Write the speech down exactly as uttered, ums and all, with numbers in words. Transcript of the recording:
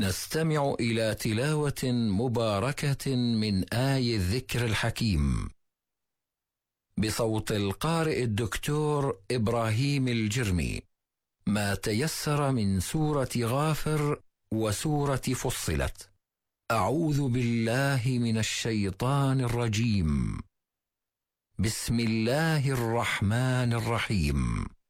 نستمع إلى تلاوة مباركة من آي الذكر الحكيم بصوت القارئ الدكتور إبراهيم الجرمي، ما تيسر من سورة غافر وسورة فصلت. أعوذ بالله من الشيطان الرجيم. بسم الله الرحمن الرحيم.